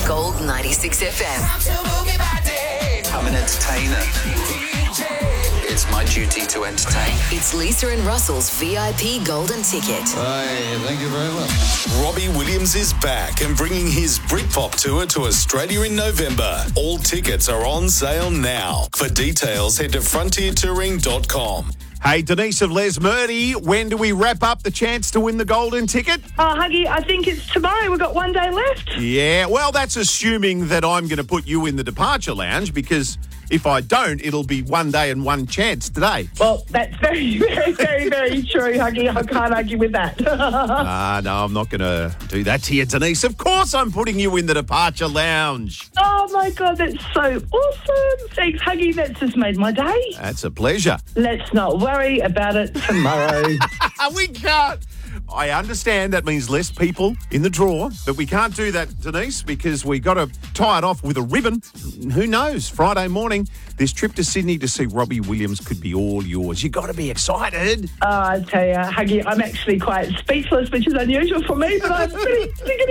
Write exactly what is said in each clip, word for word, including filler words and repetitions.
Gold ninety-six F M. I'm an entertainer. It's my duty to entertain. It's Lisa and Russell's V I P Golden Ticket. Hey, thank you very much. Robbie Williams is back and bringing his Britpop tour to Australia in November. All tickets are on sale now. For details, head to frontier touring dot com. Hey, Denise of Les Murdy, when do we wrap up the chance to win the golden ticket? Oh, Huggy, I think it's tomorrow. We've got one day left. Yeah, well, that's assuming that I'm going to put you in the departure lounge, because if I don't, it'll be one day and one chance today. Well, that's very, very, very, very true, Huggy. I can't argue with that. Ah, uh, no, I'm not going to do that to you, Denise. Of course I'm putting you in the departure lounge. Oh, my God, that's so awesome. Thanks, Huggy. That's just made my day. That's a pleasure. Let's not worry about it tomorrow. We can't. I understand that means less people in the draw, but we can't do that, Denise, because we got to tie it off with a ribbon. Who knows? Friday morning, this trip to Sydney to see Robbie Williams could be all yours. You got to be excited. Oh, I tell you, Huggy, I'm actually quite speechless, which is unusual for me, but I'm pretty, pretty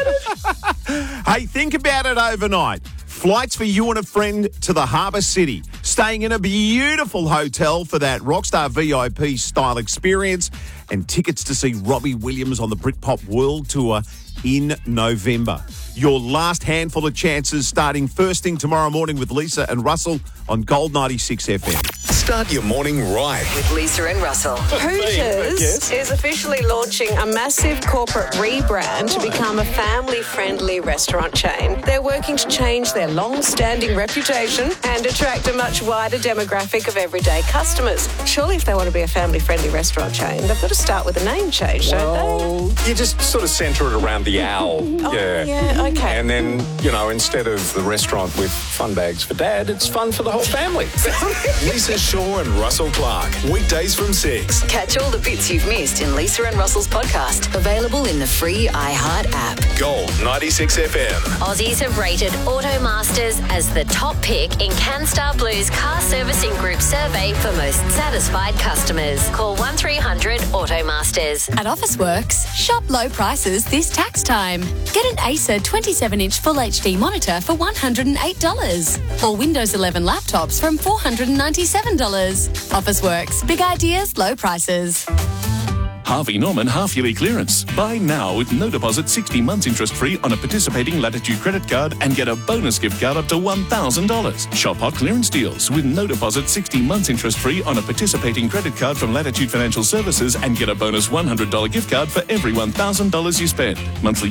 excited. Hey, think about it overnight. Flights for you and a friend to the Harbour City. Staying in a beautiful hotel for that Rockstar V I P style experience. And tickets to see Robbie Williams on the Britpop World Tour in November. Your last handful of chances starting first thing tomorrow morning with Lisa and Russell on Gold ninety-six F M. Start your morning right. With Lisa and Russell. Hooters is officially launching a massive corporate rebrand to become a family-friendly restaurant chain. They're working to change their long-standing reputation and attract a much wider demographic of everyday customers. Surely if they want to be a family-friendly restaurant chain, they've got to start with a name change, don't well, they? You just sort of centre it around the owl. Oh, yeah. yeah, okay. And then, you know, instead of the restaurant with fun bags for Dad, it's fun for the whole family. Lisa Shaw and Russell Clark. Weekdays from six. Catch all the bits you've missed in Lisa and Russell's podcast. Available in the free iHeart app. Gold ninety-six F M. Aussies have rated Automasters as the top pick in CanStar Blue's car servicing group survey for most satisfied customers. Call one three hundred Automasters. At Officeworks, shop low prices this tax time. Get an Acer twenty-seven inch Full H D monitor for one hundred eight dollars or Windows eleven laptops from four hundred ninety-seven dollars. Officeworks, big ideas, low prices. Harvey Norman half-yearly clearance. Buy now with no deposit, sixty months interest-free on a participating Latitude credit card and get a bonus gift card up to one thousand dollars. Shop hot clearance deals with no deposit, sixty months interest-free on a participating credit card from Latitude Financial Services and get a bonus one hundred dollars gift card for every one thousand dollars you spend. Monthly